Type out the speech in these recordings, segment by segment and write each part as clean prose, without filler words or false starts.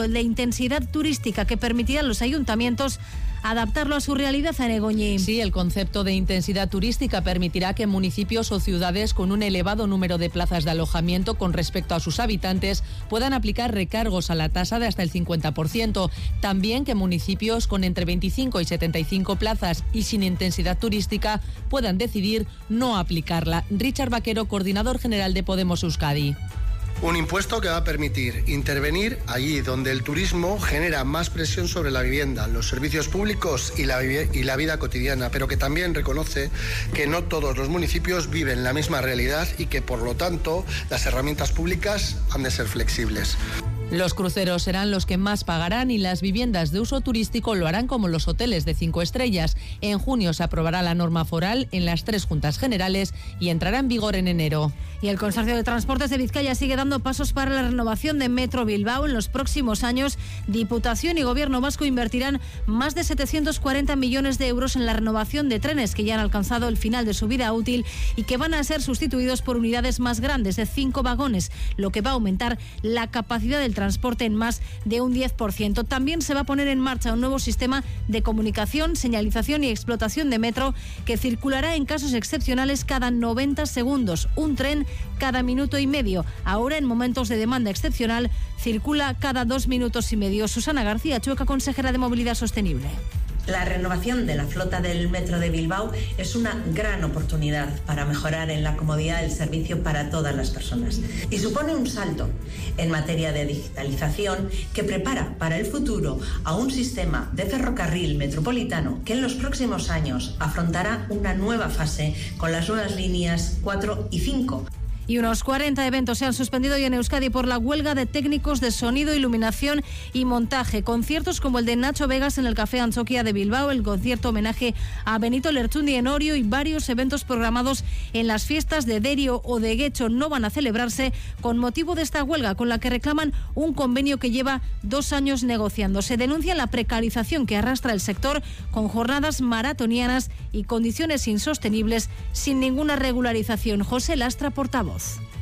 el de intensidad turística, que permitirá a los ayuntamientos adaptarlo a su realidad, a Negoñi. Sí, el concepto de intensidad turística permitirá que municipios o ciudades con un elevado número de plazas de alojamiento con respecto a sus habitantes puedan aplicar recargos a la tasa de hasta el 50%. También que municipios con entre 25 y 75 plazas y sin intensidad turística puedan decidir no aplicarla. Richard Vaquero, coordinador general de Podemos Euskadi. Un impuesto que va a permitir intervenir allí donde el turismo genera más presión sobre la vivienda, los servicios públicos y la vida cotidiana, pero que también reconoce que no todos los municipios viven la misma realidad y que, por lo tanto, las herramientas públicas han de ser flexibles. Los cruceros serán los que más pagarán y las viviendas de uso turístico lo harán como los hoteles de 5 estrellas. En junio se aprobará la norma foral en las 3 juntas generales y entrará en vigor en enero. Y el Consorcio de Transportes de Vizcaya sigue dando pasos para la renovación de Metro Bilbao. En los próximos años, Diputación y Gobierno vasco invertirán más de 740 millones de euros en la renovación de trenes que ya han alcanzado el final de su vida útil y que van a ser sustituidos por unidades más grandes de 5 vagones, lo que va a aumentar la capacidad del transporte en más de un 10%. También se va a poner en marcha un nuevo sistema de comunicación, señalización y explotación de metro que circulará en casos excepcionales cada 90 segundos, un tren cada minuto y medio. Ahora, en momentos de demanda excepcional, circula cada 2 minutos y medio. Susana García Chueca, consejera de Movilidad Sostenible. La renovación de la flota del Metro de Bilbao es una gran oportunidad para mejorar en la comodidad del servicio para todas las personas y supone un salto en materia de digitalización que prepara para el futuro a un sistema de ferrocarril metropolitano que en los próximos años afrontará una nueva fase con las nuevas líneas 4 y 5. Y unos 40 eventos se han suspendido hoy en Euskadi por la huelga de técnicos de sonido, iluminación y montaje. Conciertos como el de Nacho Vegas en el Café Antzoquia de Bilbao, el concierto homenaje a Benito Lertxundi en Orio y varios eventos programados en las fiestas de Derio o de Guecho no van a celebrarse con motivo de esta huelga, con la que reclaman un convenio que lleva 2 años negociando. Se denuncia la precarización que arrastra el sector con jornadas maratonianas y condiciones insostenibles sin ninguna regularización. José Lastra, portavoz.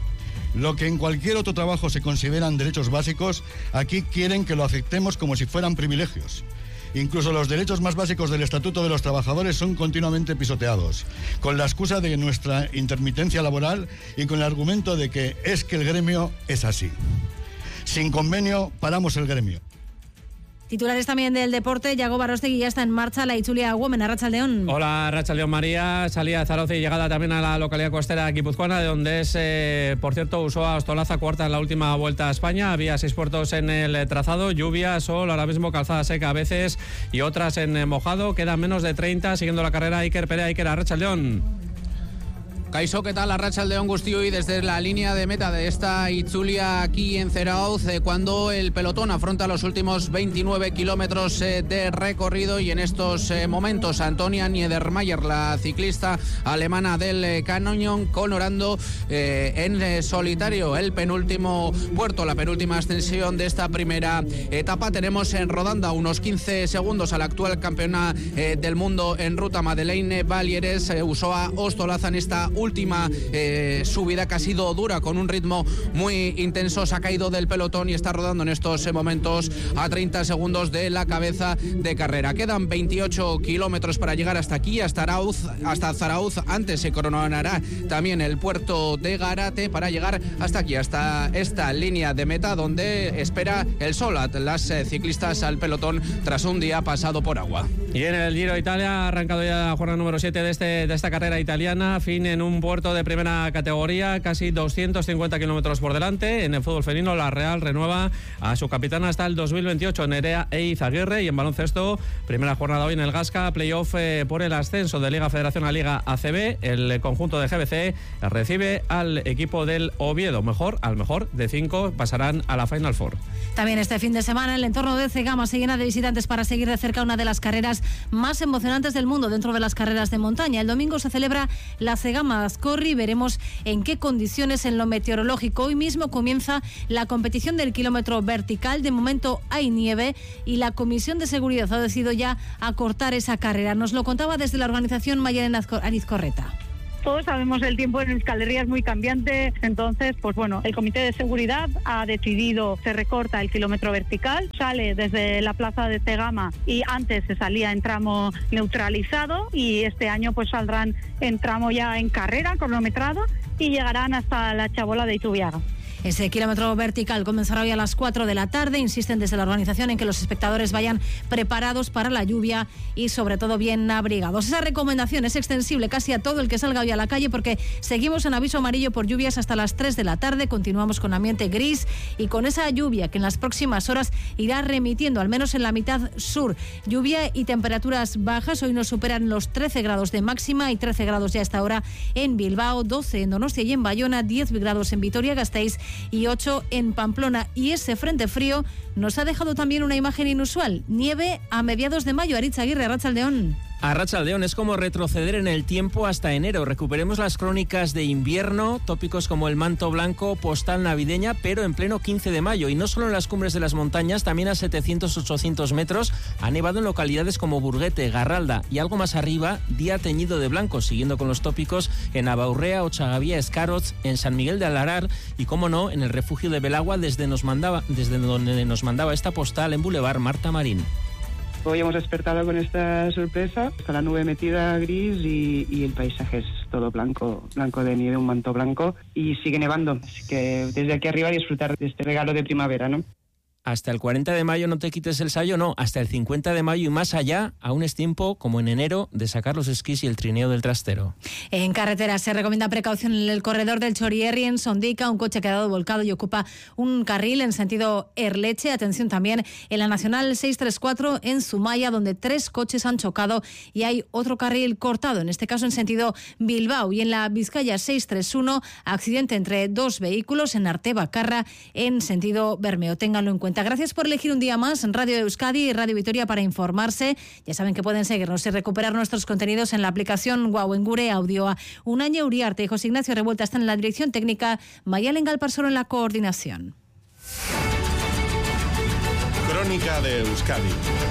Lo que en cualquier otro trabajo se consideran derechos básicos, aquí quieren que lo aceptemos como si fueran privilegios. Incluso los derechos más básicos del Estatuto de los Trabajadores son continuamente pisoteados, con la excusa de nuestra intermitencia laboral y con el argumento de que es que el gremio es así. Sin convenio, paramos el gremio. Titulares también del deporte. Yago Barostegui ya está en marcha la Itzulia Women. Arratsaldeon. Hola, Arratsaldeon María. Salida de Zarautz y llegada también a la localidad costera guipuzcoana, de donde es, por cierto, Usoa Ostolaza, cuarta en la última vuelta a España. Había 6 puertos en el trazado, lluvia, sol, ahora mismo calzada seca a veces y otras en mojado. Quedan menos de 30, siguiendo la carrera Iker Perea. Iker, Arratsaldeon. Kaixo, ¿qué tal? Arratsaldeon Guztioi, desde la línea de meta de esta Itzulia aquí en Zarautz, cuando el pelotón afronta los últimos 29 kilómetros de recorrido, y en estos momentos Antonia Niedermayer, la ciclista alemana del Canyon, colorando en solitario el penúltimo puerto, la penúltima ascensión de esta primera etapa. Tenemos en Rodanda unos 15 segundos a la actual campeona del mundo en ruta, Madeleine Valieres. Usoa Ostolaza en esta última subida que ha sido dura, con un ritmo muy intenso, se ha caído del pelotón y está rodando en estos momentos a 30 segundos de la cabeza de carrera. Quedan 28 kilómetros para llegar hasta aquí, hasta Zarautz. Antes se coronará también el puerto de Garate para llegar hasta aquí, hasta esta línea de meta, donde espera el sol a las ciclistas al pelotón tras un día pasado por agua. Y en el Giro de Italia ha arrancado ya la jornada número 7 de esta carrera italiana, fin en un puerto de primera categoría, casi 250 kilómetros por delante. En el fútbol femenino, la Real renueva a su capitana hasta el 2028, Nerea Eizaguirre. Y en baloncesto, primera jornada hoy en el Gasca, playoff por el ascenso de Liga Federación a Liga ACB. El conjunto de GBC recibe al equipo del Oviedo. Al mejor de 5 pasarán a la Final Four. También este fin de semana el entorno de Cegama se llena de visitantes para seguir de cerca una de las carreras más emocionantes del mundo dentro de las carreras de montaña. El domingo se celebra la Cegama Azcorri. Veremos en qué condiciones en lo meteorológico. Hoy mismo comienza la competición del kilómetro vertical. De momento hay nieve y la Comisión de Seguridad ha decidido ya acortar esa carrera. Nos lo contaba desde la organización Mayalen Arizcorreta. Todos sabemos el tiempo en Euskal Herria es muy cambiante, entonces, pues bueno, el Comité de Seguridad ha decidido, se recorta el kilómetro vertical, sale desde la plaza de Tegama y antes se salía en tramo neutralizado y este año pues saldrán en tramo ya en carrera, cronometrado, y llegarán hasta la Chabola de Itubiaga. Ese kilómetro vertical comenzará hoy a las 4 de la tarde. Insisten desde la organización en que los espectadores vayan preparados para la lluvia y sobre todo bien abrigados. Esa recomendación es extensible casi a todo el que salga hoy a la calle porque seguimos en aviso amarillo por lluvias hasta las 3 de la tarde. Continuamos con ambiente gris y con esa lluvia que en las próximas horas irá remitiendo, al menos en la mitad sur. Lluvia y temperaturas bajas. Hoy nos superan los 13 grados de máxima y 13 grados ya a esta hora en Bilbao, 12 en Donostia y en Bayona, 10 grados en Vitoria-Gasteiz y 8 en Pamplona. Y ese frente frío nos ha dejado también una imagen inusual: nieve a mediados de mayo. Aritz Aguirre, Arratsaldeón. Arratsaldeón, es como retroceder en el tiempo hasta enero. Recuperemos las crónicas de invierno, tópicos como el manto blanco, postal navideña, pero en pleno 15 de mayo. Y no solo en las cumbres de las montañas, también a 700-800 metros ha nevado en localidades como Burguete, Garralda y algo más arriba, día teñido de blanco, siguiendo con los tópicos en Abaurrea, Ochagavía, Escaroz, en San Miguel de Alarar y, cómo no, en el refugio de Belagua, desde donde nos mandaba esta postal en Boulevard Marta Marín. Hoy hemos despertado con esta sorpresa, está la nube metida gris y el paisaje es todo blanco de nieve, un manto blanco, y sigue nevando, así que desde aquí arriba disfrutar de este regalo de primavera, ¿no? Hasta el 40 de mayo no te quites el sayo, no, hasta el 50 de mayo y más allá, aún es tiempo, como en enero, de sacar los esquís y el trineo del trastero. En carretera se recomienda precaución en el corredor del Chorierri, en Sondica. Un coche ha quedado volcado y ocupa un carril en sentido Erleche. Atención también en la Nacional 634 en Zumaya, donde 3 coches han chocado y hay otro carril cortado, en este caso en sentido Bilbao. Y en la Vizcaya 631, accidente entre 2 vehículos en Arte-Bacarra en sentido Bermeo. Ténganlo en cuenta. Gracias por elegir un día más en Radio Euskadi y Radio Vitoria para informarse. Ya saben que pueden seguirnos y recuperar nuestros contenidos en la aplicación Guau en Gure Audioa. Unaña Uriarte y José Ignacio Revuelta están en la dirección técnica, Mayalen Galparsoro en la coordinación. Crónica de Euskadi.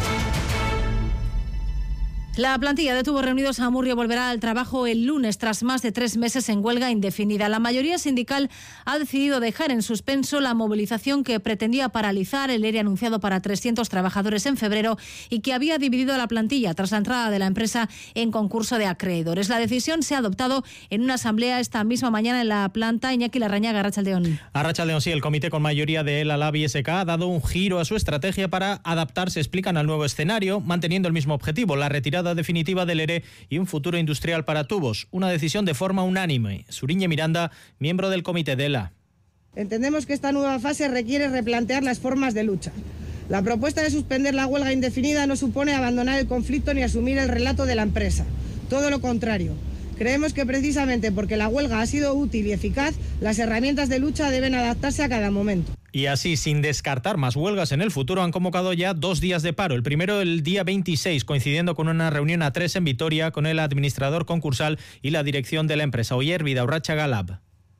La plantilla de Tubos Reunidos Amurrio volverá al trabajo el lunes tras más de 3 meses en huelga indefinida. La mayoría sindical ha decidido dejar en suspenso la movilización que pretendía paralizar el ERE anunciado para 300 trabajadores en febrero y que había dividido a la plantilla tras la entrada de la empresa en concurso de acreedores. La decisión se ha adoptado en una asamblea esta misma mañana en la planta. Iñaki Larrañaga, Arratsaldeón. Arratsaldeón, sí, el comité con mayoría de El Alabi SK ha dado un giro a su estrategia para adaptarse, explican, al nuevo escenario, manteniendo el mismo objetivo, la retirada definitiva del ERE y un futuro industrial para Tubos. Una decisión de forma unánime. Suriñe Miranda, miembro del comité de ELA. Entendemos que esta nueva fase requiere replantear las formas de lucha. La propuesta de suspender la huelga indefinida no supone abandonar el conflicto ni asumir el relato de la empresa. Todo lo contrario. Creemos que precisamente porque la huelga ha sido útil y eficaz, las herramientas de lucha deben adaptarse a cada momento. Y así, sin descartar más huelgas en el futuro, han convocado ya 2 días de paro. El primero el día 26, coincidiendo con una reunión a 3 en Vitoria con el administrador concursal y la dirección de la empresa. Oyer Vidaurracha Galab.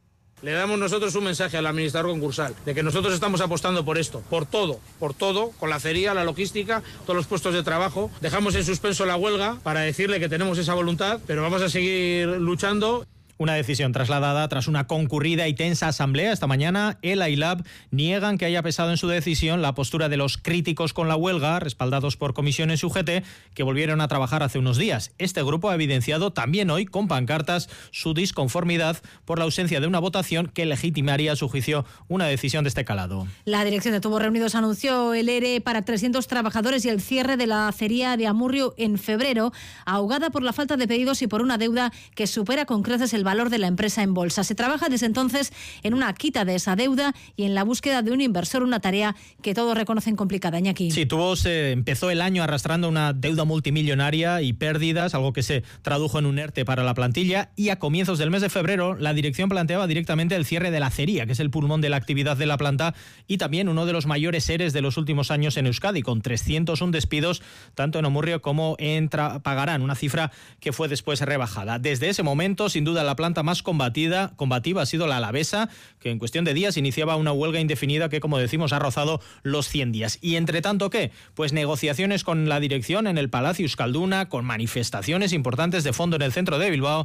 Le damos nosotros un mensaje al administrador concursal de que nosotros estamos apostando por esto, por todo, con la acería, la logística, todos los puestos de trabajo. Dejamos en suspenso la huelga para decirle que tenemos esa voluntad, pero vamos a seguir luchando. Una decisión trasladada tras una concurrida y tensa asamblea esta mañana. ELA y LAB niegan que haya pesado en su decisión la postura de los críticos con la huelga, respaldados por comisiones UGT, que volvieron a trabajar hace unos días. Este grupo ha evidenciado también hoy, con pancartas, su disconformidad por la ausencia de una votación que legitimaría, a su juicio, una decisión de este calado. La dirección de Tubos Reunidos anunció el ERE para 300 trabajadores y el cierre de la acería de Amurrio en febrero, ahogada por la falta de pedidos y por una deuda que supera con creces el valor de la empresa en bolsa. Se trabaja desde entonces en una quita de esa deuda y en la búsqueda de un inversor, una tarea que todos reconocen complicada. Iñaki. Sí, Tubos empezó el año arrastrando una deuda multimillonaria y pérdidas, algo que se tradujo en un ERTE para la plantilla, y a comienzos del mes de febrero la dirección planteaba directamente el cierre de la acería, que es el pulmón de la actividad de la planta y también uno de los mayores EREs de los últimos años en Euskadi, con 301 despidos tanto en Amurrio como en Pagarán, una cifra que fue después rebajada. Desde ese momento, sin duda, la planta más combativa ha sido la alavesa, que en cuestión de días iniciaba una huelga indefinida que, como decimos, ha rozado los 100 días. Y entre tanto, ¿qué? Pues negociaciones con la dirección en el Palacio Euskalduna, con manifestaciones importantes de fondo en el centro de Bilbao,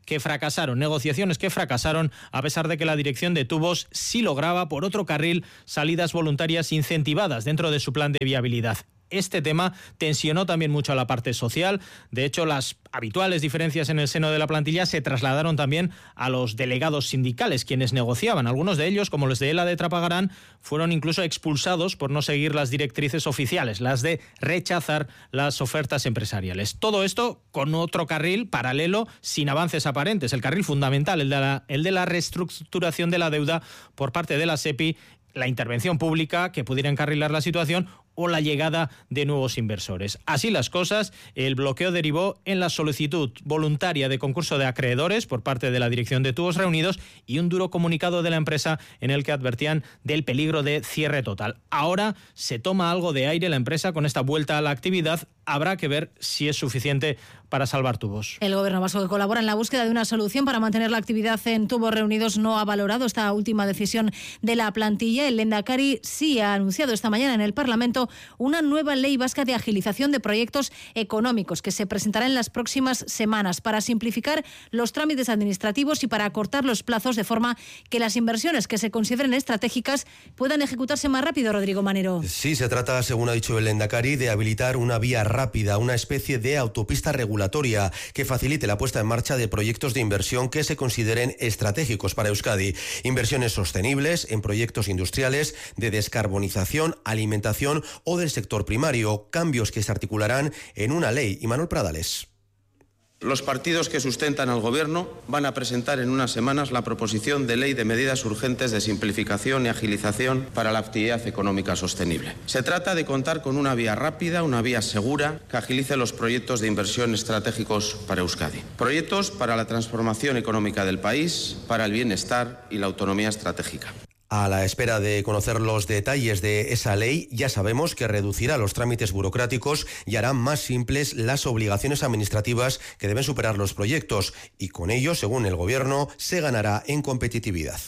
que fracasaron, negociaciones que fracasaron, a pesar de que la dirección de Tubos sí lograba por otro carril salidas voluntarias incentivadas dentro de su plan de viabilidad. Este tema tensionó también mucho a la parte social. De hecho, las habituales diferencias en el seno de la plantilla se trasladaron también a los delegados sindicales, quienes negociaban. Algunos de ellos, como los de ELA de Trapagarán, fueron incluso expulsados por no seguir las directrices oficiales, las de rechazar las ofertas empresariales. Todo esto con otro carril paralelo, sin avances aparentes. El carril fundamental, el de la reestructuración de la deuda por parte de la SEPI, la intervención pública que pudiera encarrilar la situación o la llegada de nuevos inversores. Así las cosas, el bloqueo derivó en la solicitud voluntaria de concurso de acreedores por parte de la dirección de Tubos Reunidos y un duro comunicado de la empresa en el que advertían del peligro de cierre total. Ahora se toma algo de aire la empresa con esta vuelta a la actividad. Habrá que ver si es suficiente para salvar Tubos. El Gobierno vasco, que colabora en la búsqueda de una solución para mantener la actividad en Tubos Reunidos, no ha valorado esta última decisión de la plantilla. El Lehendakari sí ha anunciado esta mañana en el Parlamento una nueva ley vasca de agilización de proyectos económicos que se presentará en las próximas semanas para simplificar los trámites administrativos y para acortar los plazos de forma que las inversiones que se consideren estratégicas puedan ejecutarse más rápido. Rodrigo Manero. Sí, se trata, según ha dicho el Lehendakari, de habilitar una vía rápida, una especie de autopista regulatoria que facilite la puesta en marcha de proyectos de inversión que se consideren estratégicos para Euskadi. Inversiones sostenibles en proyectos industriales de descarbonización, alimentación o del sector primario. Cambios que se articularán en una ley. Manuel Pradales. Los partidos que sustentan al Gobierno van a presentar en unas semanas la proposición de ley de medidas urgentes de simplificación y agilización para la actividad económica sostenible. Se trata de contar con una vía rápida, una vía segura, que agilice los proyectos de inversión estratégicos para Euskadi. Proyectos para la transformación económica del país, para el bienestar y la autonomía estratégica. A la espera de conocer los detalles de esa ley, ya sabemos que reducirá los trámites burocráticos y hará más simples las obligaciones administrativas que deben superar los proyectos y con ello, según el Gobierno, se ganará en competitividad.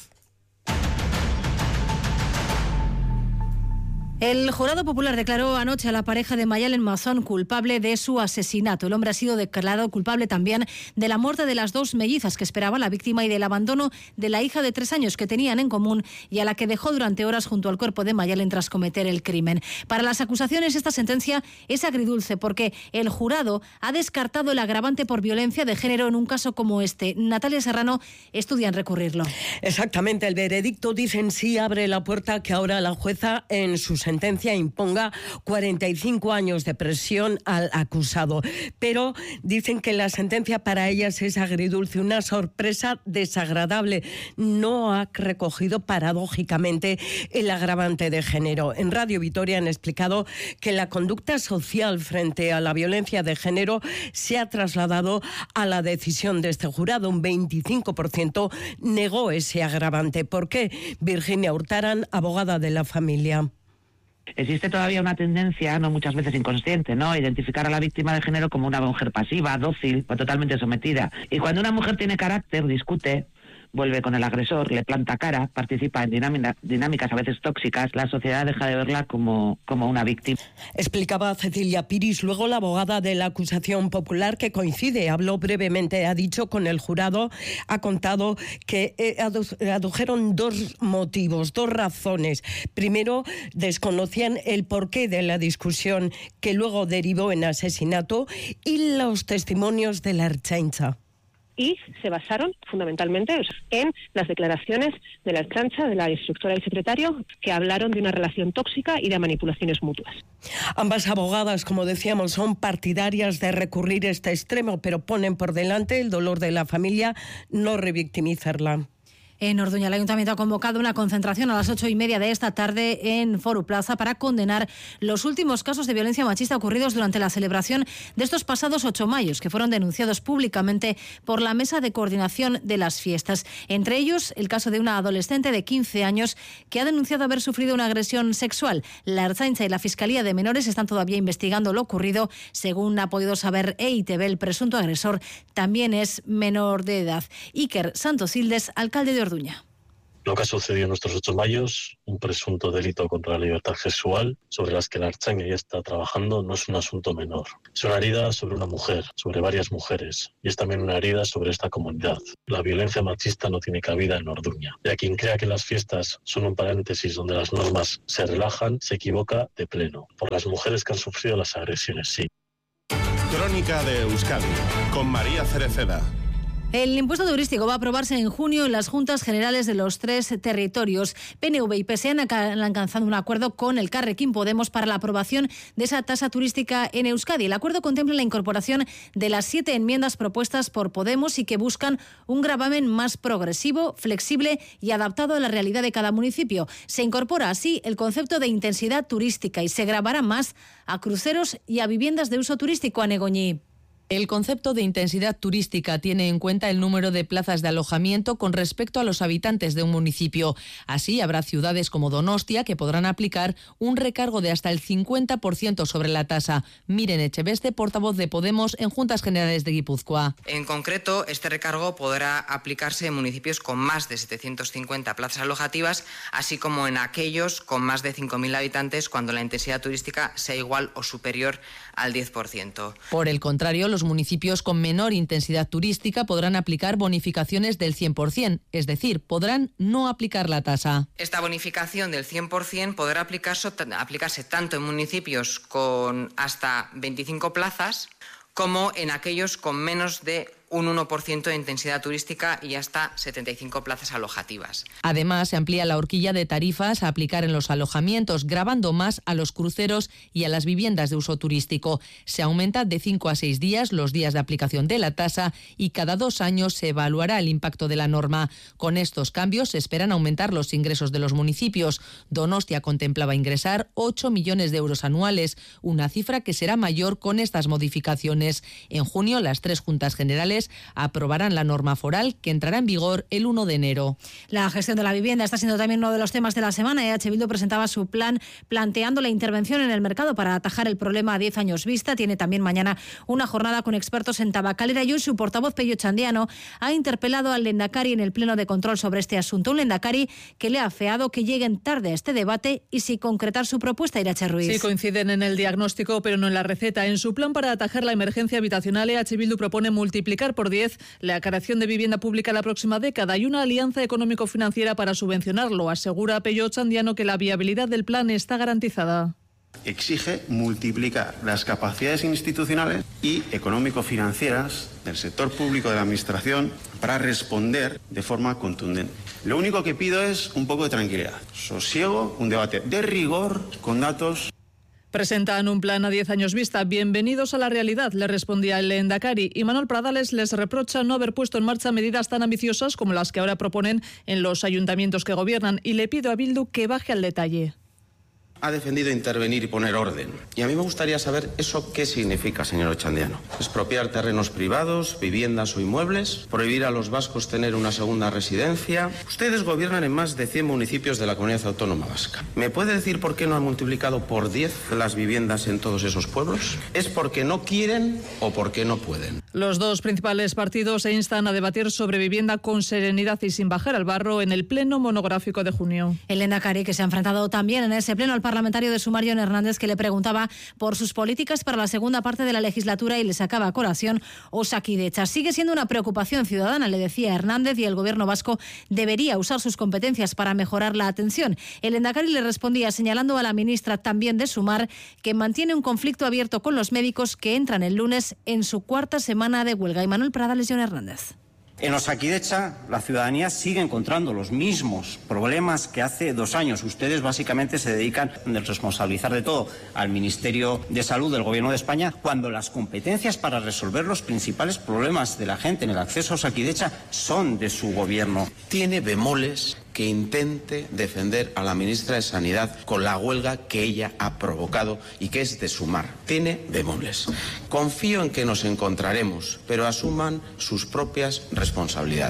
El jurado popular declaró anoche a la pareja de Mayalen Mazón culpable de su asesinato. El hombre ha sido declarado culpable también de la muerte de las dos mellizas que esperaba la víctima y del abandono de la hija de 3 años que tenían en común y a la que dejó durante horas junto al cuerpo de Mayalen tras cometer el crimen. Para las acusaciones, esta sentencia es agridulce porque el jurado ha descartado el agravante por violencia de género en un caso como este. Natalia Serrano estudia en recurrirlo. Exactamente, el veredicto, dicen, sí abre la puerta que ahora la jueza en su sentencia imponga 45 años de prisión al acusado. Pero dicen que la sentencia para ellas es agridulce, una sorpresa desagradable. No ha recogido paradójicamente el agravante de género. En Radio Vitoria han explicado que la conducta social frente a la violencia de género se ha trasladado a la decisión de este jurado. Un 25% negó ese agravante. ¿Por qué? Virginia Hurtaran, abogada de la familia. Existe todavía una tendencia, no muchas veces inconsciente, ¿no?, a identificar a la víctima de género como una mujer pasiva, dócil o totalmente sometida. Y cuando una mujer tiene carácter, discute, vuelve con el agresor, le planta cara, participa en dinámicas a veces tóxicas, la sociedad deja de verla como una víctima. Explicaba Cecilia Piris, luego la abogada de la acusación popular, que coincide, habló brevemente, ha dicho, con el jurado, ha contado que adujeron 2 motivos, 2 razones. Primero, desconocían el porqué de la discusión que luego derivó en asesinato y los testimonios de la Ertzaintza. Y se basaron fundamentalmente en las declaraciones de la Ertzaintza, de la instructora y secretario, que hablaron de una relación tóxica y de manipulaciones mutuas. Ambas abogadas, como decíamos, son partidarias de recurrir a este extremo, pero ponen por delante el dolor de la familia, no revictimizarla. En Orduña, el Ayuntamiento ha convocado una concentración a las 8:30 de esta tarde en Foru Plaza para condenar los últimos casos de violencia machista ocurridos durante la celebración de estos pasados 8 mayos, que fueron denunciados públicamente por la Mesa de Coordinación de las Fiestas. Entre ellos, el caso de una adolescente de 15 años que ha denunciado haber sufrido una agresión sexual. La Ertzaintza y la Fiscalía de Menores están todavía investigando lo ocurrido. Según ha podido saber EITB, el presunto agresor también es menor de edad. Iker Santos Ildes, alcalde de Orduña. Lo que ha sucedido en nuestros 8 mayos, un presunto delito contra la libertad sexual, sobre las que la Ertzaintza ya está trabajando, no es un asunto menor. Es una herida sobre una mujer, sobre varias mujeres, y es también una herida sobre esta comunidad. La violencia machista no tiene cabida en Orduña. Y a quien crea que las fiestas son un paréntesis donde las normas se relajan, se equivoca de pleno. Por las mujeres que han sufrido las agresiones, sí. Crónica de Euskadi, con María Cereceda. El impuesto turístico va a aprobarse en junio en las Juntas Generales de los 3 territorios. PNV y PSE han alcanzado un acuerdo con Elkarrekin Podemos para la aprobación de esa tasa turística en Euskadi. El acuerdo contempla la incorporación de las 7 enmiendas propuestas por Podemos y que buscan un gravamen más progresivo, flexible y adaptado a la realidad de cada municipio. Se incorpora así el concepto de intensidad turística y se gravará más a cruceros y a viviendas de uso turístico, a Negoñí. El concepto de intensidad turística tiene en cuenta el número de plazas de alojamiento con respecto a los habitantes de un municipio. Así, habrá ciudades como Donostia que podrán aplicar un recargo de hasta el 50% sobre la tasa. Miren Echeveste, portavoz de Podemos en Juntas Generales de Guipúzcoa. En concreto, este recargo podrá aplicarse en municipios con más de 750 plazas alojativas, así como en aquellos con más de 5.000 habitantes cuando la intensidad turística sea igual o superior al 10%. Por el contrario, los municipios con menor intensidad turística podrán aplicar bonificaciones del 100%, es decir, podrán no aplicar la tasa. Esta bonificación del 100% podrá aplicarse tanto en municipios con hasta 25 plazas como en aquellos con menos de un 1% de intensidad turística y hasta 75 plazas alojativas. Además, se amplía la horquilla de tarifas a aplicar en los alojamientos, gravando más a los cruceros y a las viviendas de uso turístico. Se aumenta de 5 a 6 días los días de aplicación de la tasa y cada 2 años se evaluará el impacto de la norma. Con estos cambios se esperan aumentar los ingresos de los municipios. Donostia contemplaba ingresar 8 millones de euros anuales, una cifra que será mayor con estas modificaciones. En junio, las 3 Juntas Generales aprobarán la norma foral que entrará en vigor el 1 de enero. La gestión de la vivienda está siendo también uno de los temas de la semana. EH Bildu presentaba su plan planteando la intervención en el mercado para atajar el problema a 10 años vista. Tiene también mañana una jornada con expertos en tabacalera y hoy su portavoz Pello Chandiano ha interpelado al Lehendakari en el pleno de control sobre este asunto. Un Lehendakari que le ha afeado que lleguen tarde a este debate y sin concretar su propuesta. Irache Ruiz. Sí, coinciden en el diagnóstico, pero no en la receta. En su plan para atajar la emergencia habitacional, EH Bildu propone multiplicar por 10 la creación de vivienda pública la próxima década y una alianza económico-financiera para subvencionarlo. Asegura Pello Chandiano que la viabilidad del plan está garantizada. Exige multiplicar las capacidades institucionales y económico-financieras del sector público de la Administración para responder de forma contundente. Lo único que pido es un poco de tranquilidad, sosiego, un debate de rigor con datos. Presentan un plan a 10 años vista. Bienvenidos a la realidad, le respondía el Lehendakari. Y Manuel Pradales les reprocha no haber puesto en marcha medidas tan ambiciosas como las que ahora proponen en los ayuntamientos que gobiernan. Y le pido a Bildu que baje al detalle. Ha defendido intervenir y poner orden. Y a mí me gustaría saber eso qué significa, señor Ochandiano. ¿Expropiar terrenos privados, viviendas o inmuebles? ¿Prohibir a los vascos tener una segunda residencia? Ustedes gobiernan en más de 100 municipios de la comunidad autónoma vasca. ¿Me puede decir por qué no han multiplicado por 10 las viviendas en todos esos pueblos? ¿Es porque no quieren o porque no pueden? Los dos principales partidos se instan a debatir sobre vivienda con serenidad y sin bajar al barro en el pleno monográfico de junio. El Lehendakari, que se ha enfrentado también en ese pleno al parlamentario de Sumar, Jon Hernández, que le preguntaba por sus políticas para la segunda parte de la legislatura y le sacaba a colación Osakidetza. Sigue siendo una preocupación ciudadana, le decía Hernández, y el gobierno vasco debería usar sus competencias para mejorar la atención. El Lehendakari le respondía señalando a la ministra también de Sumar que mantiene un conflicto abierto con los médicos que entran el lunes en su 4ª semana de huelga. Y Manuel Pradales, Jon Hernández. En Osakidetza, la ciudadanía sigue encontrando los mismos problemas que hace 2 años. Ustedes básicamente se dedican a responsabilizar de todo al Ministerio de Salud del Gobierno de España, cuando las competencias para resolver los principales problemas de la gente en el acceso a Osakidetza son de su gobierno. Tiene bemoles que intente defender a la ministra de Sanidad con la huelga que ella ha provocado y que es de Sumar. Tiene bemoles. Confío en que nos encontraremos, pero asuman sus propias responsabilidades.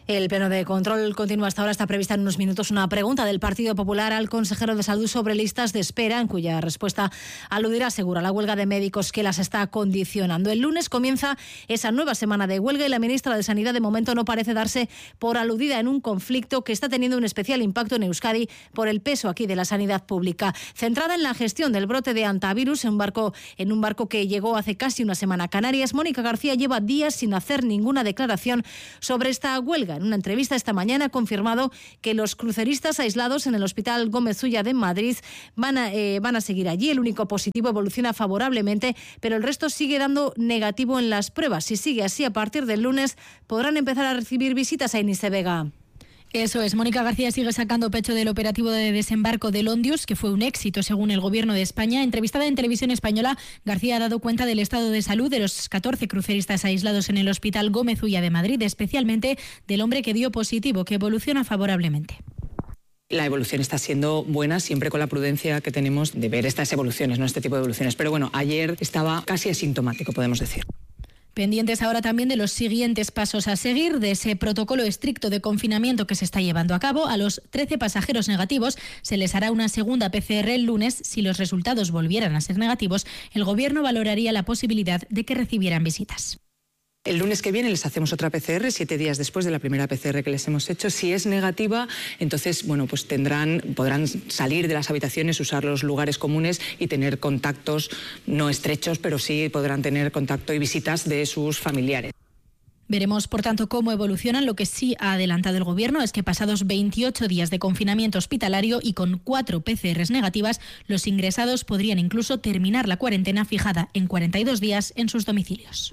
El pleno de control continúa hasta ahora. Está prevista en unos minutos una pregunta del Partido Popular al consejero de Salud sobre listas de espera, en cuya respuesta aludirá, asegura, la huelga de médicos que las está condicionando. El lunes comienza esa nueva semana de huelga y la ministra de Sanidad de momento no parece darse por aludida en un conflicto que está teniendo un especial impacto en Euskadi por el peso aquí de la sanidad pública. Centrada en la gestión del brote de hantavirus en un barco que llegó hace casi una semana a Canarias, Mónica García lleva días sin hacer ninguna declaración sobre esta huelga. En una entrevista esta mañana ha confirmado que los cruceristas aislados en el Hospital Gómez Ulla de Madrid van a seguir allí. El único positivo evoluciona favorablemente, pero el resto sigue dando negativo en las pruebas. Si sigue así, a partir del lunes podrán empezar a recibir visitas a Eunice Vega. Eso es, Mónica García sigue sacando pecho del operativo de desembarco del Ondius, que fue un éxito según el Gobierno de España. Entrevistada en Televisión Española, García ha dado cuenta del estado de salud de los 14 cruceristas aislados en el Hospital Gómez Ulla de Madrid, especialmente del hombre que dio positivo, que evoluciona favorablemente. La evolución está siendo buena, siempre con la prudencia que tenemos de ver estas evoluciones, no este tipo de evoluciones. Pero bueno, ayer estaba casi asintomático, podemos decir. Pendientes ahora también de los siguientes pasos a seguir, de ese protocolo estricto de confinamiento que se está llevando a cabo. A los 13 pasajeros negativos se les hará una segunda PCR el lunes. Si los resultados volvieran a ser negativos, el Gobierno valoraría la posibilidad de que recibieran visitas. El lunes que viene les hacemos otra PCR, 7 días después de la primera PCR que les hemos hecho. Si es negativa, entonces pues podrán salir de las habitaciones, usar los lugares comunes y tener contactos no estrechos, pero sí podrán tener contacto y visitas de sus familiares. Veremos, por tanto, cómo evolucionan. Lo que sí ha adelantado el Gobierno es que pasados 28 días de confinamiento hospitalario y con 4 PCRs negativas, los ingresados podrían incluso terminar la cuarentena fijada en 42 días en sus domicilios.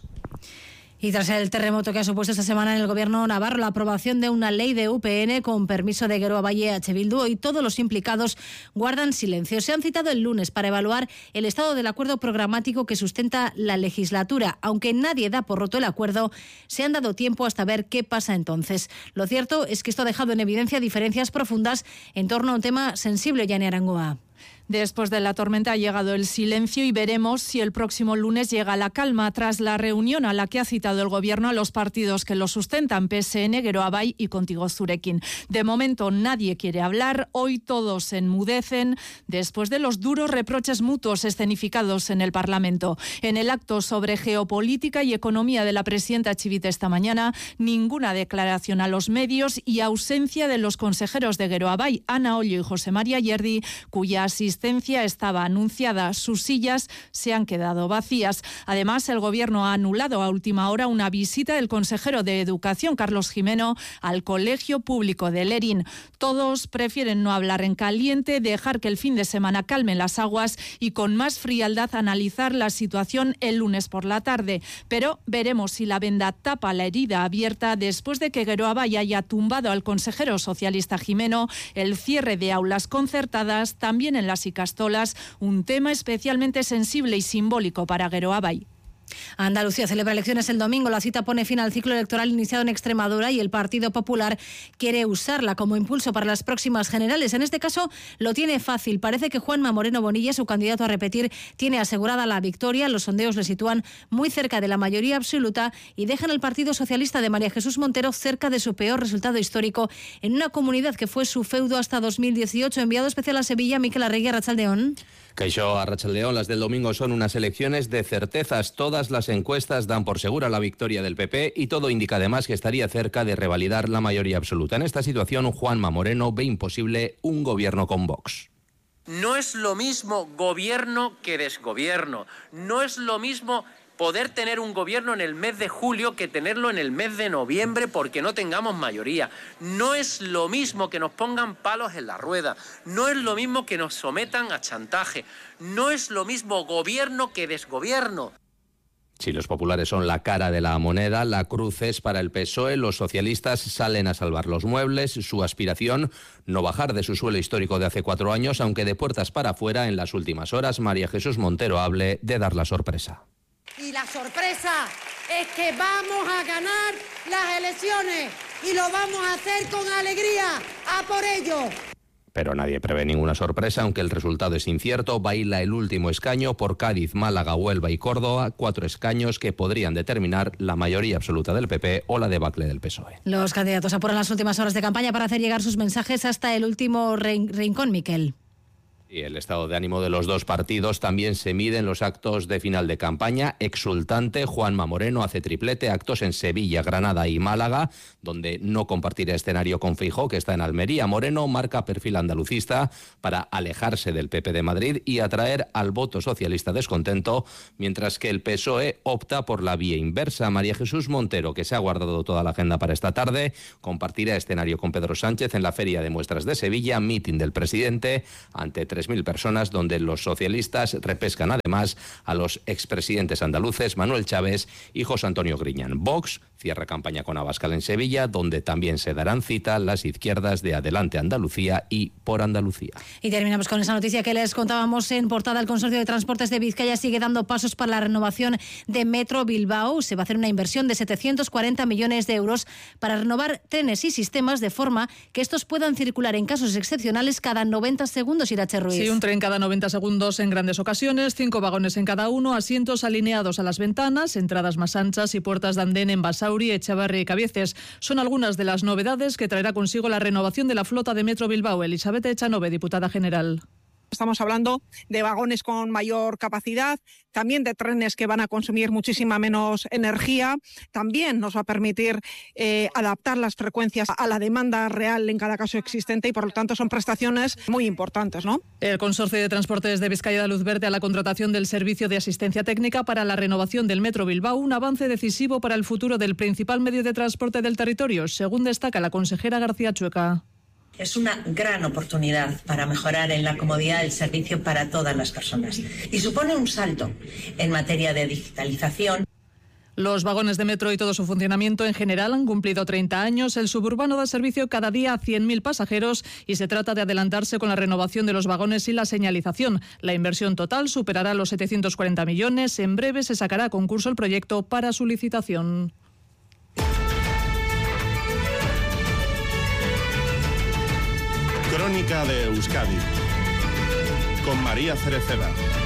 Y tras el terremoto que ha supuesto esta semana en el Gobierno navarro la aprobación de una ley de UPN con permiso de Geroa Bai EH Bildu, y todos los implicados guardan silencio. Se han citado el lunes para evaluar el estado del acuerdo programático que sustenta la legislatura. Aunque nadie da por roto el acuerdo, se han dado tiempo hasta ver qué pasa entonces. Lo cierto es que esto ha dejado en evidencia diferencias profundas en torno a un tema sensible, Yane Arangoa. Después de la tormenta ha llegado el silencio y veremos si el próximo lunes llega la calma tras la reunión a la que ha citado el Gobierno a los partidos que lo sustentan, PSN, Geroa Bai y Contigo Zurekin. De momento nadie quiere hablar, hoy todos se enmudecen después de los duros reproches mutuos escenificados en el Parlamento. En el acto sobre geopolítica y economía de la presidenta Chivite esta mañana, ninguna declaración a los medios y ausencia de los consejeros de Geroa Bai, Ana Ollo y José María Yerdi, cuya asistencia estaba anunciada. Sus sillas se han quedado vacías. Además, el Gobierno ha anulado a última hora una visita del consejero de Educación, Carlos Jimeno, al Colegio Público de Lerín. Todos prefieren no hablar en caliente, dejar que el fin de semana calmen las aguas y con más frialdad analizar la situación el lunes por la tarde. Pero veremos si la venda tapa la herida abierta después de que Geroa Bai haya tumbado al consejero socialista Jimeno el cierre de aulas concertadas también en las Icastolas, un tema especialmente sensible y simbólico para Geroa Bai. Andalucía celebra elecciones el domingo. La cita pone fin al ciclo electoral iniciado en Extremadura y el Partido Popular quiere usarla como impulso para las próximas generales. En este caso lo tiene fácil. Parece que Juanma Moreno Bonilla, su candidato a repetir, tiene asegurada la victoria. Los sondeos le sitúan muy cerca de la mayoría absoluta y dejan al Partido Socialista de María Jesús Montero cerca de su peor resultado histórico en una comunidad que fue su feudo hasta 2018. Enviado especial a Sevilla, Miquel Arregui, arratsaldeón. Caixó, arratsaldeón. Las del domingo son unas elecciones de certezas. Todas las encuestas dan por segura la victoria del PP y todo indica además que estaría cerca de revalidar la mayoría absoluta. En esta situación, Juanma Moreno ve imposible un gobierno con Vox. No es lo mismo gobierno que desgobierno. No es lo mismo poder tener un gobierno en el mes de julio que tenerlo en el mes de noviembre porque no tengamos mayoría. No es lo mismo que nos pongan palos en la rueda. No es lo mismo que nos sometan a chantaje. No es lo mismo gobierno que desgobierno. Si los populares son la cara de la moneda, la cruz es para el PSOE. Los socialistas salen a salvar los muebles. Su aspiración, no bajar de su suelo histórico de hace 4 años, aunque de puertas para afuera en las últimas horas María Jesús Montero hable de dar la sorpresa. Y la sorpresa es que vamos a ganar las elecciones y lo vamos a hacer con alegría. ¡A por ello! Pero nadie prevé ninguna sorpresa, aunque el resultado es incierto. Baila el último escaño por Cádiz, Málaga, Huelva y Córdoba, 4 escaños que podrían determinar la mayoría absoluta del PP o la debacle del PSOE. Los candidatos apuran las últimas horas de campaña para hacer llegar sus mensajes hasta el último rincón, Miquel. Y el estado de ánimo de los dos partidos también se mide en los actos de final de campaña. Exultante, Juanma Moreno hace triplete, actos en Sevilla, Granada y Málaga, donde no compartirá escenario con Feijóo, que está en Almería. Moreno marca perfil andalucista para alejarse del PP de Madrid y atraer al voto socialista descontento, mientras que el PSOE opta por la vía inversa. María Jesús Montero, que se ha guardado toda la agenda para esta tarde, compartirá escenario con Pedro Sánchez en la Feria de Muestras de Sevilla, mitin del presidente ante 3.000 personas, donde los socialistas repescan además a los expresidentes andaluces Manuel Chávez y José Antonio Griñán. Vox cierra campaña con Abascal en Sevilla, donde también se darán cita las izquierdas de Adelante Andalucía y Por Andalucía. Y terminamos con esa noticia que les contábamos en portada. El Consorcio de Transportes de Vizcaya sigue dando pasos para la renovación de Metro Bilbao. Se va a hacer una inversión de 740 millones de euros para renovar trenes y sistemas de forma que estos puedan circular en casos excepcionales cada 90 segundos, Irache Ruiz. Sí, un tren cada 90 segundos en grandes ocasiones, 5 vagones en cada uno, asientos alineados a las ventanas, entradas más anchas y puertas de andén en Basauri, Echavarri y Cabieces. Son algunas de las novedades que traerá consigo la renovación de la flota de Metro Bilbao. Elizabeth Echanove, diputada general. Estamos hablando de vagones con mayor capacidad, también de trenes que van a consumir muchísima menos energía. También nos va a permitir adaptar las frecuencias a la demanda real en cada caso existente y, por lo tanto, son prestaciones muy importantes, ¿no? El Consorcio de Transportes de Vizcaya da luz verde a la contratación del servicio de asistencia técnica para la renovación del Metro Bilbao, un avance decisivo para el futuro del principal medio de transporte del territorio, según destaca la consejera García Chueca. Es una gran oportunidad para mejorar en la comodidad del servicio para todas las personas y supone un salto en materia de digitalización. Los vagones de metro y todo su funcionamiento en general han cumplido 30 años. El suburbano da servicio cada día a 100.000 pasajeros y se trata de adelantarse con la renovación de los vagones y la señalización. La inversión total superará los 740 millones. En breve se sacará a concurso el proyecto para su licitación. Crónica de Euskadi con María Cereceda.